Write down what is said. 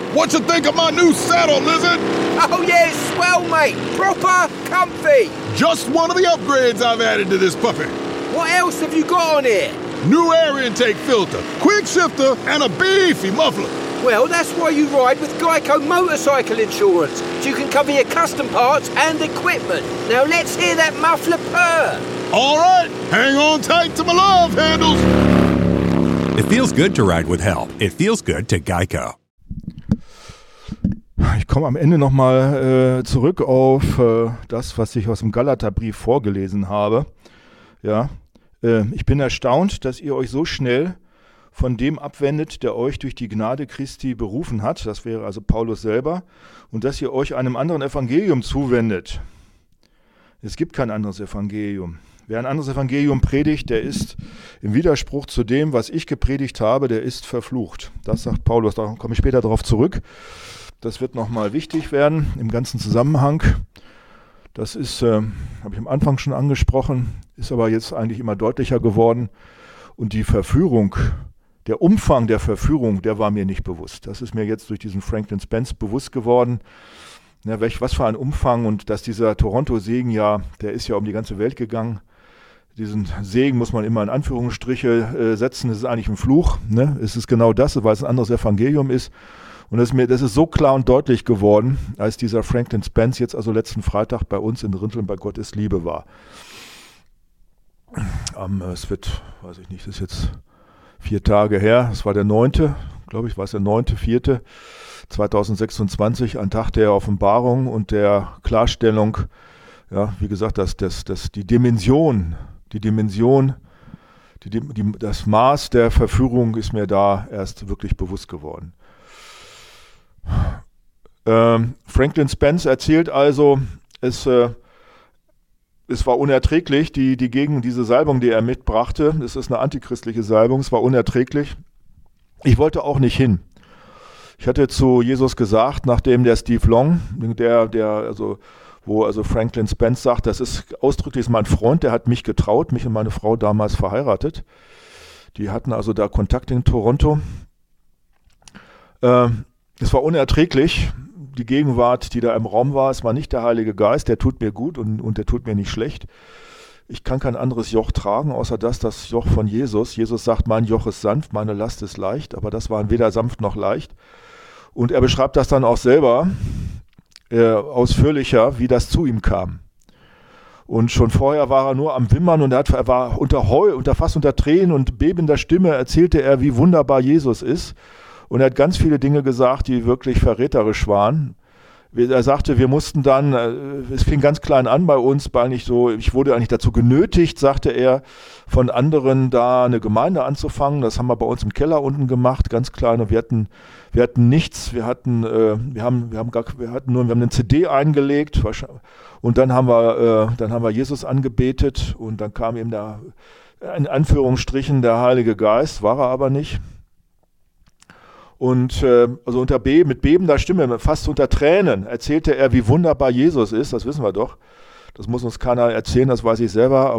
What you think of my new saddle, Lizard? Oh yeah, swell, mate. Proper comfy. Just one of the upgrades I've added to this puppy. What else have you got on here? New air intake filter, quick shifter, and a beefy muffler. Well, that's why you ride with Geico Motorcycle Insurance, so you can cover your custom parts and equipment. Now let's hear that muffler purr. All right, hang on tight to my love handles. It feels good to ride with help. It feels good to Geico. Ich komme am Ende nochmal zurück auf das, was ich aus dem Galaterbrief vorgelesen habe. Ja, ich bin erstaunt, dass ihr euch so schnell von dem abwendet, der euch durch die Gnade Christi berufen hat. Das wäre also Paulus selber. Und dass ihr euch einem anderen Evangelium zuwendet. Es gibt kein anderes Evangelium. Wer ein anderes Evangelium predigt, der ist im Widerspruch zu dem, was ich gepredigt habe, der ist verflucht. Das sagt Paulus, da komme ich später darauf zurück. Das wird nochmal wichtig werden im ganzen Zusammenhang. Das ist, habe ich am Anfang schon angesprochen, ist aber jetzt eigentlich immer deutlicher geworden. Und die Verführung, der Umfang der Verführung, der war mir nicht bewusst. Das ist mir jetzt durch diesen Franklin Spence bewusst geworden. Ja, was für ein Umfang, und dass dieser Toronto-Segen ja, der ist ja um die ganze Welt gegangen. Diesen Segen muss man immer in Anführungsstriche setzen. Das ist eigentlich ein Fluch. Ne? Es ist genau das, weil es ein anderes Evangelium ist. Und das ist so klar und deutlich geworden, als dieser Franklin Spence jetzt also letzten Freitag bei uns in Rinteln bei Gott ist Liebe war. Es wird, weiß ich nicht, das ist jetzt 4 Tage her, es war der 9., glaube ich, war es der 9.4.2026, ein Tag der Offenbarung und der Klarstellung, ja, wie gesagt, dass die Dimension, das Maß der Verführung ist mir da erst wirklich bewusst geworden. Franklin Spence erzählt also, es war unerträglich, diese Salbung, die er mitbrachte, es ist eine antichristliche Salbung, es war unerträglich. Ich wollte auch nicht hin. Ich hatte zu Jesus gesagt, nachdem der Steve Long, wo Franklin Spence sagt, das ist ausdrücklich mein Freund, der hat mich getraut, mich und meine Frau damals verheiratet. Die hatten also da Kontakt in Toronto. Es war unerträglich, die Gegenwart, die da im Raum war. Es war nicht der Heilige Geist, der tut mir gut und der tut mir nicht schlecht. Ich kann kein anderes Joch tragen, außer das Joch von Jesus. Jesus sagt, mein Joch ist sanft, meine Last ist leicht, aber das war weder sanft noch leicht. Und er beschreibt das dann auch selber ausführlicher, wie das zu ihm kam. Und schon vorher war er nur am Wimmern und er war fast unter Tränen und bebender Stimme erzählte er, wie wunderbar Jesus ist. Und er hat ganz viele Dinge gesagt, die wirklich verräterisch waren. Er sagte, wir mussten dann, es fing ganz klein an bei uns, ich wurde eigentlich dazu genötigt, sagte er, von anderen da eine Gemeinde anzufangen. Das haben wir bei uns im Keller unten gemacht, ganz klein. Und wir hatten nichts, wir haben eine CD eingelegt und dann haben wir Jesus angebetet und dann kam ihm da in Anführungsstrichen der Heilige Geist, war er aber nicht. Und also mit bebender Stimme, fast unter Tränen, erzählte er, wie wunderbar Jesus ist. Das wissen wir doch. Das muss uns keiner erzählen, das weiß ich selber.